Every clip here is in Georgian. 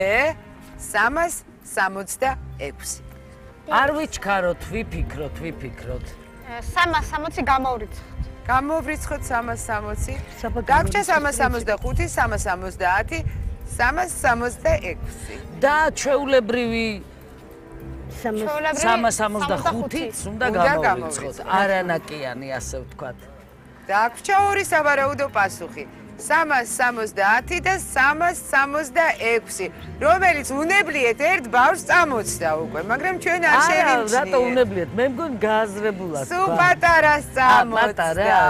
366. არ ვიჩქაროთ, ვიფიქროთ. 360 გამოვრიცხოთ. გამოვრიცხოთ 360. გაგვჭა 365, 370, 366. და ჩვეულებრივი 365-იც უნდა გამოვიცხოთ. არანაკიანი ასე ვთქვათ. გაგვჭა ორი სავარაუდო პასუხი. 370 და 366, რომელიც უნებლიეთ ერთ ბავშვს წამოწდა უკვე, მაგრამ ჩვენ არ შევიმჩნიეთ. რატო უნებლიეთ? მე მგონი გააზრებულად. სულ პატარას წამოწდა.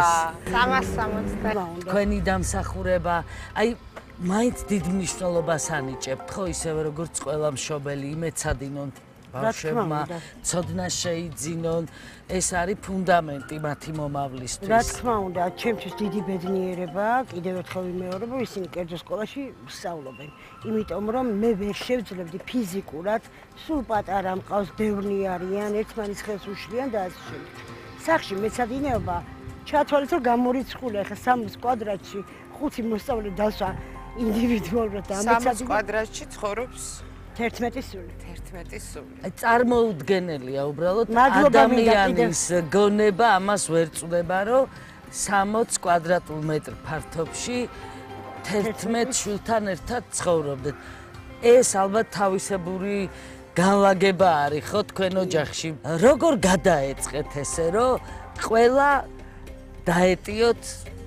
360. თქვენი დამსახურება, აი მაინც დიდ მნიშვნელობას ანიჭებთ, ხო, ისევე როგორც ყველა მშობელი იმეცადინონ ბავშვებმა, ცოდნა შეიძინონ, ეს არის ფუნდამენტი მათი მომავლისთვის. რა თქმა უნდა, ჩემთვის დიდი ბედნიერება, კიდევ ერთხელ ვიმეორებ, ისინი კერძო სკოლაში სწავლობენ. იმიტომ რომ მე ვერ შევძლებდი ფიზიკურად, სულ პატარა მყავს, ბევრი არიან, ერთმანეთს ხელს უშლიან და ასე შემდეგ. სახლში მეცადინეობა ჩათვალეთ, რომ გამორიცხული ახლა 3 კვადრატში 5 მოსწავლე დასვა ინდივიდუალურად და 3 კვადრატში ცხოვრობს 11 სული. 11 სული. აი წარმოუდგენელია უბრალოდ ადამიანის გონება ამას ვერ წვდება, რომ 60 კვადრატულ მეტრ ფართობში 11 შვილთან ერთად ცხოვრობდეთ. ეს ალბათ თავისებური განლაგება არის ხო თქვენ ოჯახში. როგორ გადაეწყეთ ესე, რომ ყველა დაეტიოთ